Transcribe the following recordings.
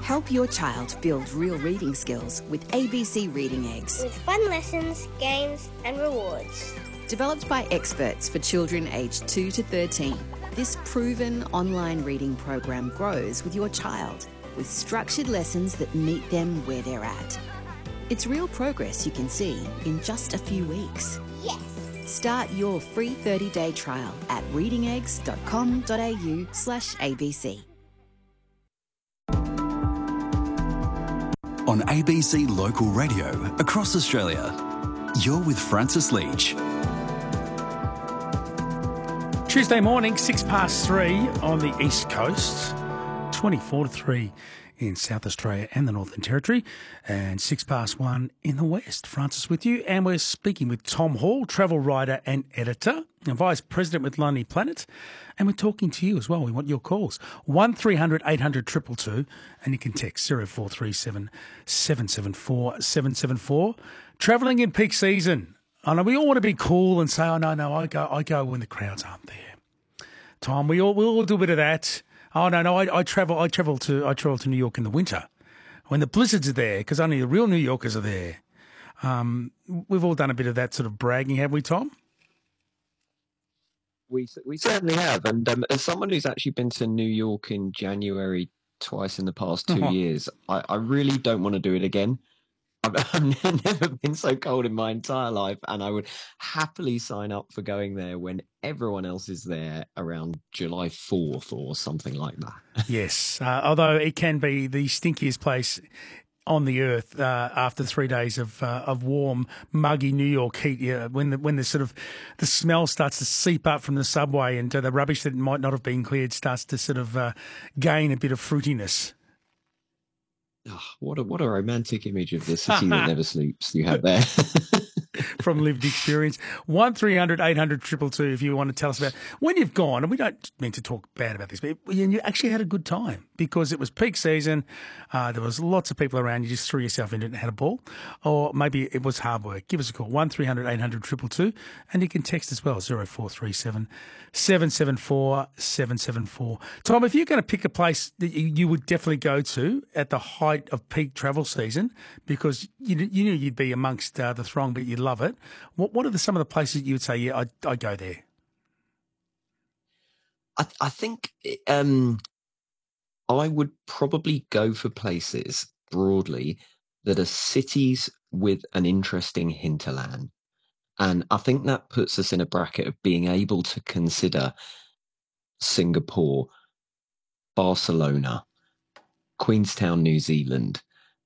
Help your child build real reading skills with ABC Reading Eggs. With fun lessons, games and rewards. Developed by experts for children aged 2 to 13, this proven online reading program grows with your child with structured lessons that meet them where they're at. It's real progress you can see in just a few weeks. Yes! Start your free 30-day trial at readingeggs.com.au/ABC. On ABC Local Radio across Australia, you're with Francis Leach. Tuesday morning, 3:06 on the East Coast, 24-3 in South Australia and the Northern Territory, and 1:06 in the West. Francis with you, and we're speaking with Tom Hall, travel writer and editor, and Vice President with Lonely Planet, and we're talking to you as well. We want your calls. 1300 800 222, and you can text 0437 774 774. Travelling in peak season. I know we all want to be cool and say, "Oh no, I go when the crowds aren't there." Tom, we all do a bit of that. Oh no, I travel to New York in the winter when the blizzards are there because only the real New Yorkers are there. We've all done a bit of that sort of bragging, have we, Tom? We certainly have, and as someone who's actually been to New York in January twice in the past 2 years, I really don't want to do it again. I've never been so cold in my entire life, and I would happily sign up for going there when everyone else is there around July 4th or something like that. Yes, although it can be the stinkiest place on the earth after 3 days of warm, muggy New York heat. Yeah, when the sort of the smell starts to seep up from the subway and the rubbish that might not have been cleared starts to sort of gain a bit of fruitiness. Oh, what a romantic image of the city that never sleeps you have there. From lived experience. 1300 800 222 if you want to tell us about when you've gone, and we don't mean to talk bad about this, but you actually had a good time because it was peak season, there was lots of people around, you just threw yourself into it and had a ball, or maybe it was hard work. Give us a call, 1300 800 222, and you can text as well, 0437 774 774. Tom, if you're going to pick a place that you would definitely go to at the height of peak travel season, because you knew you'd be amongst the throng, but you love it. What are some of the places you would say, yeah, I go there? I think I would probably go for places broadly that are cities with an interesting hinterland. And I think that puts us in a bracket of being able to consider Singapore, Barcelona, Queenstown, New Zealand,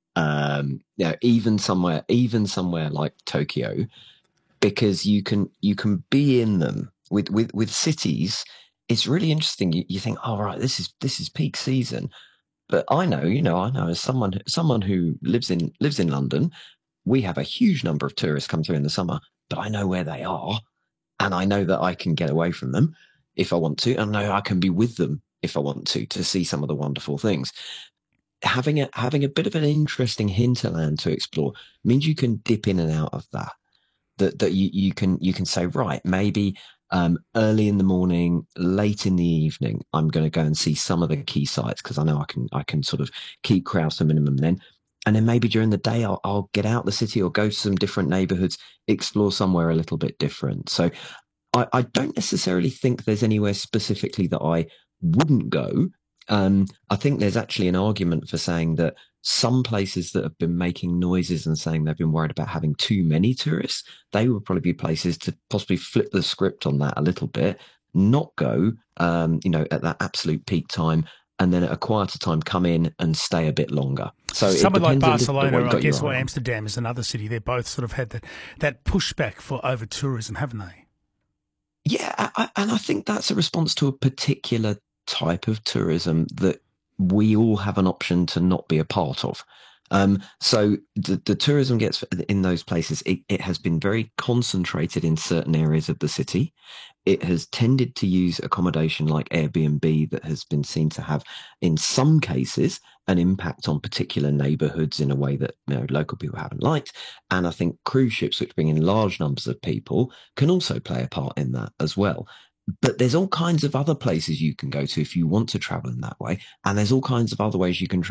even somewhere like Tokyo, because you can be in them with cities. It's really interesting. You think, oh right, this is peak season, but I know as someone who lives in London, we have a huge number of tourists come through in the summer, but I know where they are, and I know that I can get away from them if I want to, and I know I can be with them if I want to see some of the wonderful things. Having a bit of an interesting hinterland to explore means you can dip in and out of that. That you can say, right, maybe early in the morning, late in the evening, I'm going to go and see some of the key sites because I know I can sort of keep crowds to a minimum then. And then maybe during the day, I'll get out the city or go to some different neighbourhoods, explore somewhere a little bit different. So I don't necessarily think there's anywhere specifically that I wouldn't go. I think there's actually an argument for saying that some places that have been making noises and saying they've been worried about having too many tourists, they would probably be places to possibly flip the script on that a little bit, not go, at that absolute peak time, and then at a quieter time come in and stay a bit longer. So somewhere like Barcelona, I guess, or Amsterdam is another city. They both sort of had that pushback for over tourism, haven't they? Yeah, and I think that's a response to a particular type of tourism that we all have an option to not be a part of. So the tourism gets in those places, it has been very concentrated in certain areas of the city. It has tended to use accommodation like Airbnb that has been seen to have, in some cases, an impact on particular neighbourhoods in a way that local people haven't liked. And I think cruise ships, which bring in large numbers of people, can also play a part in that as well. But there's all kinds of other places you can go to if you want to travel in that way. And there's all kinds of other ways you can